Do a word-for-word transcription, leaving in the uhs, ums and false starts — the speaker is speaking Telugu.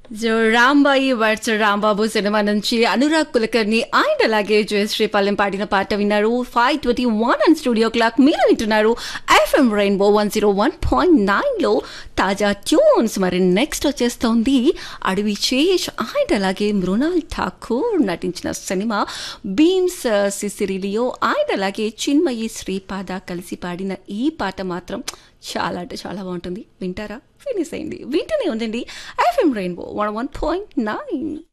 So 'Rambai versus Rambabu' cinema నుంచి అనురాగ్ కులకర్ణి అండ్ అలాగే జయశ్రీ పల్లెం పాడిన పాట విన్నారు. Five twenty one and studio clock మీరు వింటున్నారు FM rainbow one zero one point నైన్లో తాజా ట్యూన్స్. మరి నెక్స్ట్ వచ్చేస్తోంది అడవి శేష్ అండ్ అలాగే మృణాల్ ఠాకూర్ నటించిన సినిమా భీమ్స్ సిసిరిలియో అండ్ అలాగే చిన్మయి శ్రీపాద కలిసి పాడిన ఈ పాట మాత్రం చాలా అంటే చాలా బాగుంటుంది. వింటారా? ఫినిష్ అయింది. వింటూనే ఉండండి FM rainbow one one point nine.